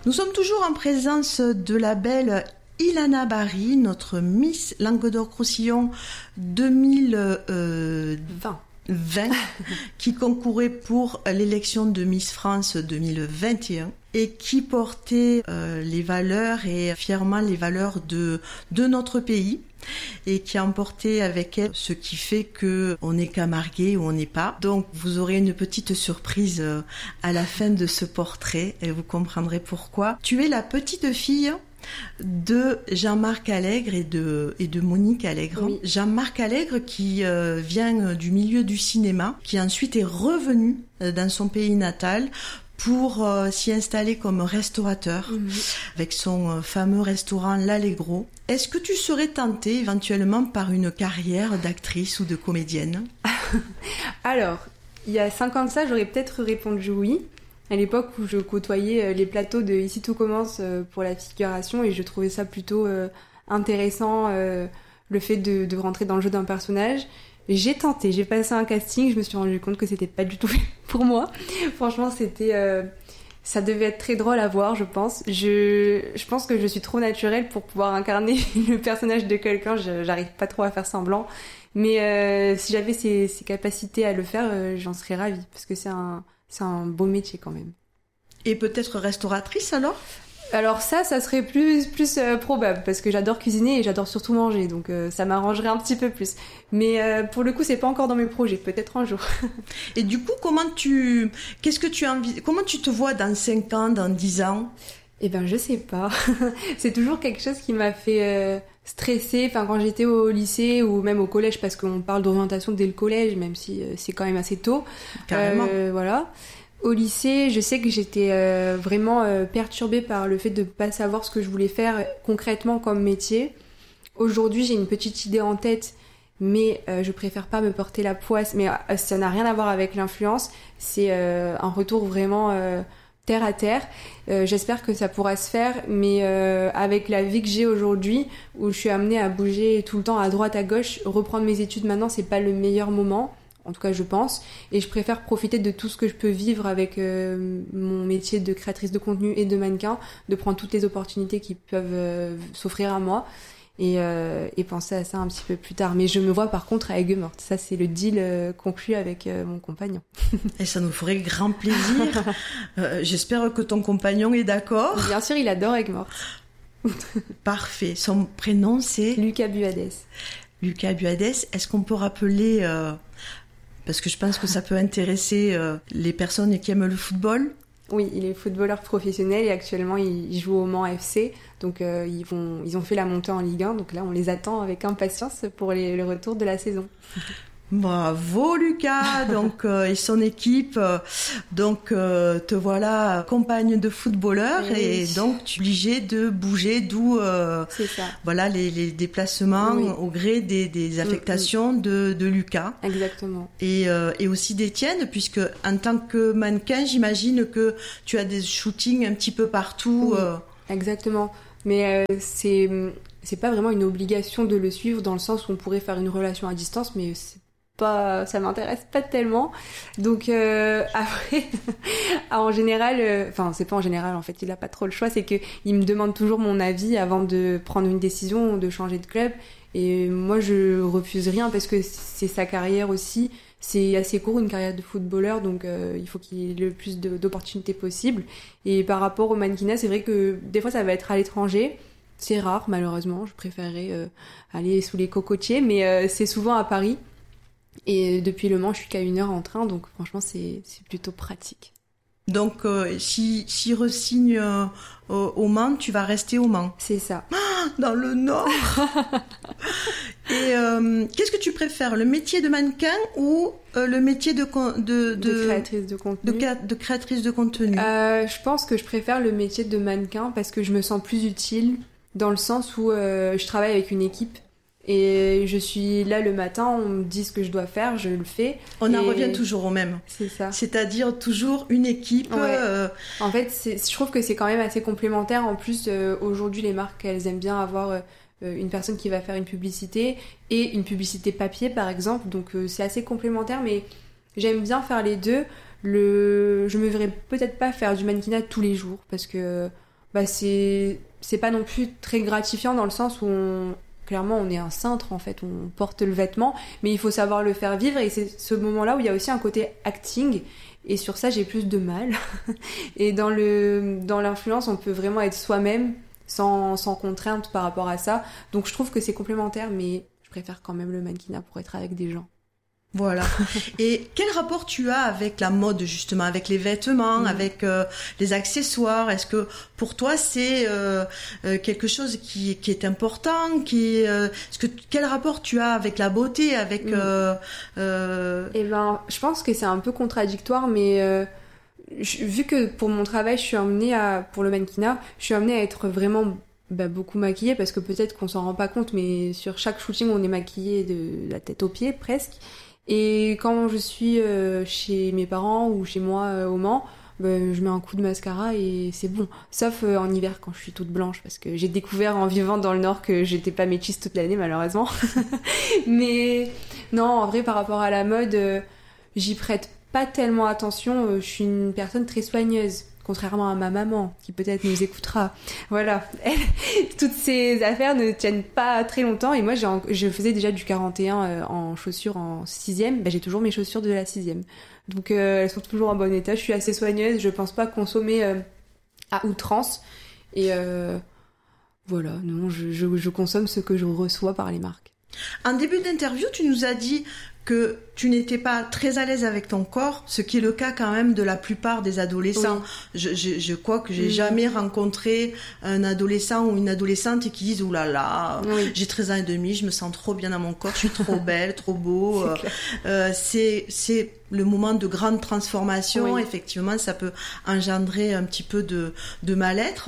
Nous sommes toujours en présence de la belle Ilana Barry, notre Miss Languedoc-Roussillon 2020, qui concourait pour l'élection de Miss France 2021 et qui portait les valeurs et fièrement les valeurs de notre pays et qui a emporté avec elle ce qui fait que on est camarguais ou on n'est pas. Donc vous aurez une petite surprise à la fin de ce portrait et vous comprendrez pourquoi. Tu es la petite fille de Jean-Marc Allègre et de Monique Allègre. Oui. Jean-Marc Allègre qui vient du milieu du cinéma, qui ensuite est revenu dans son pays natal pour s'y installer comme restaurateur avec son fameux restaurant L'Allegro. Est-ce que tu serais tentée éventuellement par une carrière d'actrice ou de comédienne? Alors, il y a 5 ans de ça, j'aurais peut-être répondu oui. À l'époque où je côtoyais les plateaux de Ici tout commence pour la figuration et je trouvais ça plutôt intéressant, le fait de rentrer dans le jeu d'un personnage. J'ai tenté, j'ai passé un casting, je me suis rendu compte que c'était pas du tout fait pour moi. Franchement, ça devait être très drôle à voir, je pense. Je pense que je suis trop naturelle pour pouvoir incarner le personnage de quelqu'un, j'arrive pas trop à faire semblant. Mais si j'avais ces capacités à le faire, j'en serais ravie, parce que c'est un beau métier quand même. Et peut-être restauratrice alors ? Alors ça serait plus probable, parce que j'adore cuisiner et j'adore surtout manger, donc ça m'arrangerait un petit peu plus. Mais pour le coup, c'est pas encore dans mes projets, peut-être un jour. Et du coup, comment tu te vois dans 5 ans, dans 10 ans ? Eh ben, je sais pas. C'est toujours quelque chose qui m'a fait stresser, enfin, quand j'étais au lycée ou même au collège, parce qu'on parle d'orientation dès le collège, même si c'est quand même assez tôt. Carrément. Voilà. Au lycée, je sais que j'étais vraiment perturbée par le fait de pas savoir ce que je voulais faire concrètement comme métier. Aujourd'hui, j'ai une petite idée en tête, mais je préfère pas me porter la poisse. Mais ça n'a rien à voir avec l'influence. C'est un retour vraiment terre à terre. J'espère que ça pourra se faire, mais avec la vie que j'ai aujourd'hui, où je suis amenée à bouger tout le temps à droite, à gauche, reprendre mes études maintenant, c'est pas le meilleur moment. En tout cas, je pense. Et je préfère profiter de tout ce que je peux vivre avec mon métier de créatrice de contenu et de mannequin, de prendre toutes les opportunités qui peuvent s'offrir à moi et penser à ça un petit peu plus tard. Mais je me vois par contre à Aigues-Mortes. Ça, c'est le deal conclu avec mon compagnon. Et ça nous ferait grand plaisir. J'espère que ton compagnon est d'accord. Bien sûr, il adore Aigues-Mortes. Parfait. Son prénom, c'est Lucas Buades. Lucas Buades. Est-ce qu'on peut rappeler... Parce que je pense que ça peut intéresser les personnes qui aiment le football. Oui, il est footballeur professionnel et actuellement il joue au Mans FC. Donc ils ont fait la montée en Ligue 1. Donc là, on les attend avec impatience pour le retour de la saison. Bravo Lucas, donc et son équipe, donc te voilà compagne de footballeur et donc tu es obligée de bouger, d'où c'est ça. Voilà les déplacements au gré des affectations de Lucas. Exactement. Et aussi d'Étienne, puisque en tant que mannequin, j'imagine que tu as des shootings un petit peu partout. Oui, exactement. Mais c'est pas vraiment une obligation de le suivre dans le sens où on pourrait faire une relation à distance, mais ça m'intéresse pas tellement. Donc après en général c'est pas en général en fait, il a pas trop le choix, c'est que il me demande toujours mon avis avant de prendre une décision de changer de club et moi je refuse rien parce que c'est sa carrière aussi, c'est assez court une carrière de footballeur, donc il faut qu'il ait le plus d'opportunités possible. Et par rapport au mannequinat, c'est vrai que des fois ça va être à l'étranger. C'est rare malheureusement, je préférerais aller sous les cocotiers, mais c'est souvent à Paris. Et depuis Le Mans, je suis qu'à 1 heure en train, donc franchement, c'est plutôt pratique. Donc, si re-signe au Mans, tu vas rester au Mans. C'est ça. Dans le Nord. Et qu'est-ce que tu préfères, le métier de mannequin ou le métier de créatrice de contenu. De créatrice de contenu. Je pense que je préfère le métier de mannequin parce que je me sens plus utile dans le sens où je travaille avec une équipe. Et je suis là le matin, on me dit ce que je dois faire, je le fais. On en revient toujours au même. C'est ça. C'est-à-dire toujours une équipe. Ouais. En fait, je trouve que c'est quand même assez complémentaire. En plus, aujourd'hui, les marques, elles aiment bien avoir une personne qui va faire une publicité et une publicité papier, par exemple. Donc, c'est assez complémentaire, mais j'aime bien faire les deux. Je me verrais peut-être pas faire du mannequinat tous les jours parce que c'est pas non plus très gratifiant dans le sens où clairement on est un cintre en fait, on porte le vêtement, mais il faut savoir le faire vivre et c'est ce moment-là où il y a aussi un côté acting et sur ça j'ai plus de mal. Et dans l'influence on peut vraiment être soi-même sans contrainte par rapport à ça, donc je trouve que c'est complémentaire, mais je préfère quand même le mannequinat pour être avec des gens. Voilà. Et quel rapport tu as avec la mode, justement, avec les vêtements, avec les accessoires? Est-ce que pour toi c'est quelque chose qui est important, quel rapport tu as avec la beauté, avec Eh ben, je pense que c'est un peu contradictoire, mais vu que pour mon travail, pour le mannequinat, je suis amenée à être vraiment beaucoup maquillée, parce que peut-être qu'on s'en rend pas compte, mais sur chaque shooting, on est maquillée de la tête aux pieds, presque. Et quand je suis chez mes parents ou chez moi au Mans, je mets un coup de mascara et c'est bon. Sauf en hiver quand je suis toute blanche, parce que j'ai découvert en vivant dans le Nord que j'étais pas métisse toute l'année malheureusement. Mais non, en vrai par rapport à la mode, j'y prête pas tellement attention. Je suis une personne très soigneuse. Contrairement à ma maman, qui peut-être nous écoutera. Voilà. Toutes ces affaires ne tiennent pas très longtemps. Et moi, je faisais déjà du 41 en chaussures en 6e. J'ai toujours mes chaussures de la 6e. Donc, elles sont toujours en bon état. Je suis assez soigneuse. Je pense pas consommer à outrance. Et voilà. Non, je consomme ce que je reçois par les marques. En début d'interview, tu nous as dit que tu n'étais pas très à l'aise avec ton corps, ce qui est le cas quand même de la plupart des adolescents. Oui. Je crois que j'ai jamais rencontré un adolescent ou une adolescente qui disent « Ouh là là, j'ai 13 ans et demi, je me sens trop bien dans mon corps, je suis trop belle, trop beau. » C'est le moment de grande transformation. Oui. Effectivement, ça peut engendrer un petit peu de mal-être.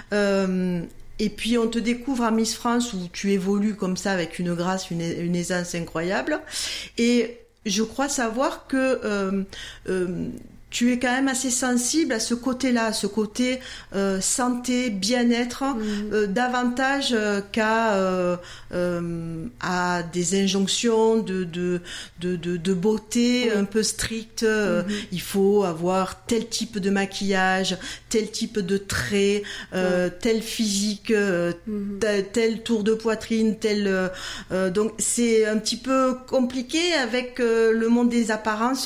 Et puis on te découvre à Miss France où tu évolues comme ça avec une grâce, une aisance incroyable. Et je crois savoir que tu es quand même assez sensible à ce côté-là, à ce côté santé, bien-être, davantage qu'à à des injonctions de beauté un peu strictes. Il faut avoir tel type de maquillage, tel type de trait, tel physique, tel tour de poitrine, donc c'est un petit peu compliqué avec le monde des apparences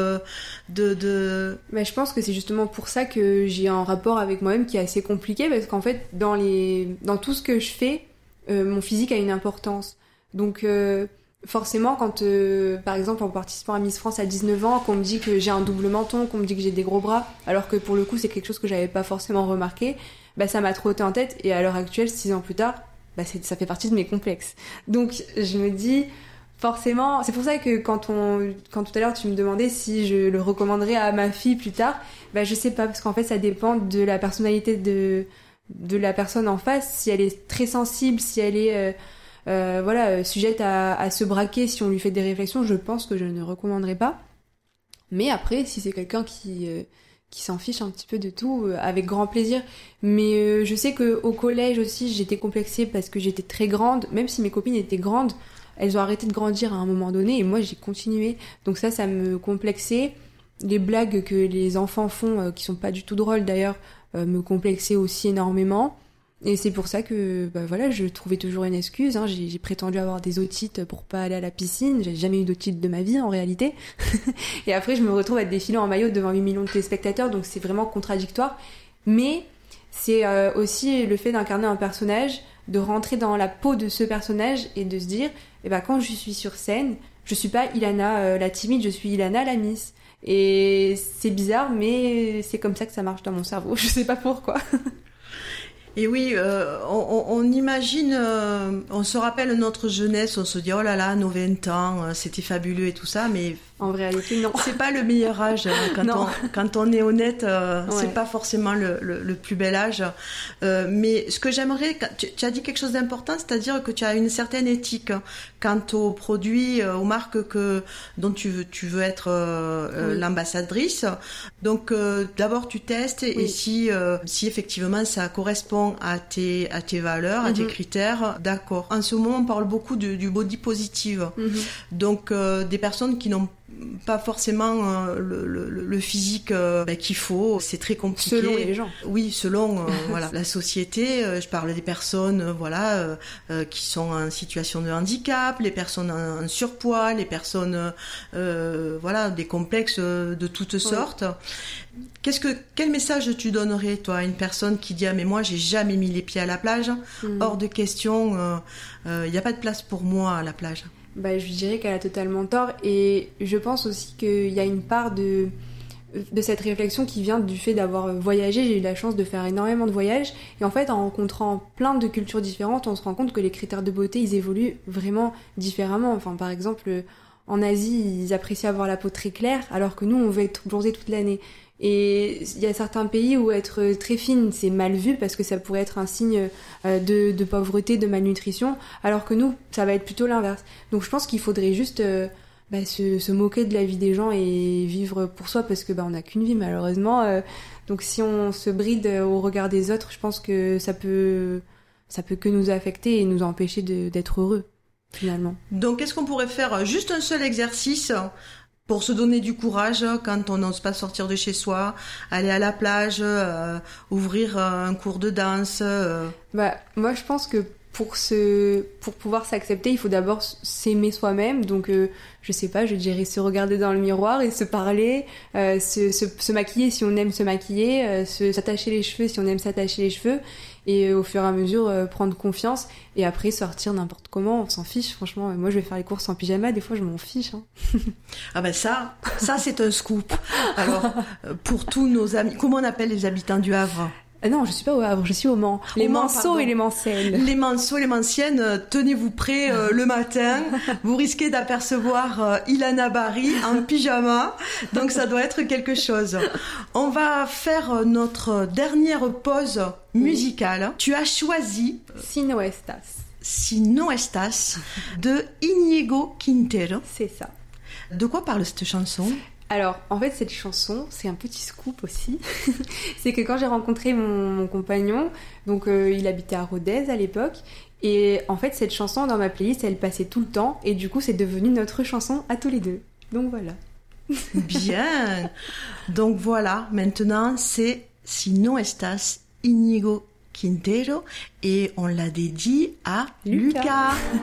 Mais je pense que c'est justement pour ça que j'ai un rapport avec moi-même qui est assez compliqué, parce qu'en fait dans tout ce que je fais, mon physique a une importance. Donc forcément quand par exemple en participant à Miss France à 19 ans, qu'on me dit que j'ai un double menton, qu'on me dit que j'ai des gros bras, alors que pour le coup c'est quelque chose que j'avais pas forcément remarqué, ça m'a trotté en tête, et à l'heure actuelle 6 ans plus tard, ça fait partie de mes complexes. Donc je me dis forcément, c'est pour ça que quand tout à l'heure tu me demandais si je le recommanderais à ma fille plus tard, je sais pas, parce qu'en fait ça dépend de la personnalité de la personne en face, si elle est très sensible, si elle est sujette à se braquer si on lui fait des réflexions, je pense que je ne recommanderais pas. Mais après, si c'est quelqu'un qui s'en fiche un petit peu de tout, avec grand plaisir. Mais je sais qu'au collège aussi, j'étais complexée parce que j'étais très grande, même si mes copines étaient grandes, elles ont arrêté de grandir à un moment donné et moi j'ai continué. Donc ça me complexait. Les blagues que les enfants font, qui sont pas du tout drôles d'ailleurs, me complexaient aussi énormément. Et c'est pour ça que je trouvais toujours une excuse. J'ai prétendu avoir des otites pour pas aller à la piscine. J'ai jamais eu d'otite de ma vie en réalité. Et après je me retrouve à défiler en maillot devant 8 millions de téléspectateurs, donc c'est vraiment contradictoire. Mais c'est aussi le fait d'incarner un personnage, de rentrer dans la peau de ce personnage et de se dire quand je suis sur scène, je suis pas Ilana la timide, je suis Ilana la Miss. Et c'est bizarre, mais c'est comme ça que ça marche dans mon cerveau. Je sais pas pourquoi. Et oui, on imagine, on se rappelle notre jeunesse, on se dit oh là là, nos 20 ans, c'était fabuleux et tout ça, mais en réalité non. C'est pas le meilleur âge quand on est honnête, c'est pas forcément le plus bel âge. Mais ce que j'aimerais, tu as dit quelque chose d'important, c'est-à-dire que tu as une certaine éthique quant aux produits, aux marques dont tu veux être l'ambassadrice. Donc d'abord tu testes et si effectivement ça correspond à tes valeurs, à tes critères, d'accord. En ce moment on parle beaucoup du body positive. Donc des personnes qui n'ont pas forcément le physique qu'il faut, c'est très compliqué. Selon les gens. Oui, selon voilà, la société. Je parle des personnes qui sont en situation de handicap, les personnes en surpoids, les personnes des complexes de toutes sortes. Quel message tu donnerais, toi, à une personne qui dit mais moi j'ai jamais mis les pieds à la plage, hors de question, il n'y a pas de place pour moi à la plage? Je dirais qu'elle a totalement tort, et je pense aussi qu'il y a une part de cette réflexion qui vient du fait d'avoir voyagé. J'ai eu la chance de faire énormément de voyages, et en fait en rencontrant plein de cultures différentes, on se rend compte que les critères de beauté ils évoluent vraiment différemment. Enfin, par exemple en Asie ils apprécient avoir la peau très claire, alors que nous on veut être bronzé toute l'année. Et il y a certains pays où être très fine c'est mal vu parce que ça pourrait être un signe de pauvreté, de malnutrition, alors que nous ça va être plutôt l'inverse. Donc je pense qu'il faudrait juste se moquer de la vie des gens et vivre pour soi, parce que on n'a qu'une vie malheureusement. Donc si on se bride au regard des autres, je pense que ça peut que nous affecter et nous empêcher d'être heureux finalement. Donc est-ce qu'on pourrait faire juste un seul exercice pour se donner du courage quand on n'ose pas sortir de chez soi, aller à la plage, ouvrir un cours de danse? Moi je pense que pour pouvoir s'accepter, il faut d'abord s'aimer soi-même. Donc je sais pas, je dirais se regarder dans le miroir et se parler, se maquiller si on aime se maquiller, s'attacher les cheveux si on aime s'attacher les cheveux, et au fur et à mesure prendre confiance, et après sortir n'importe comment, on s'en fiche. Franchement, moi je vais faire les courses en pyjama, des fois je m'en fiche. Ça c'est un scoop. Alors pour tous nos amis, comment on appelle les habitants du Havre? Non, je suis pas au Havre, je suis au Mans. Les Manceaux et les Mancelles. Les Manceaux et les Manciennes, tenez-vous prêts le matin. Vous risquez d'apercevoir Ilana Barry en pyjama, donc ça doit être quelque chose. On va faire notre dernière pause musicale. Tu as choisi Si no estás. Si no estás de Íñigo Quintero. C'est ça. De quoi parle cette chanson ? Alors, en fait, cette chanson, c'est un petit scoop aussi. C'est que quand j'ai rencontré mon compagnon, donc il habitait à Rodez à l'époque, et en fait, cette chanson dans ma playlist, elle passait tout le temps, et du coup, c'est devenu notre chanson à tous les deux. Donc voilà. Bien. Donc voilà, maintenant, c'est Si no estás, Íñigo Quintero, et on l'a dédié à Lucas.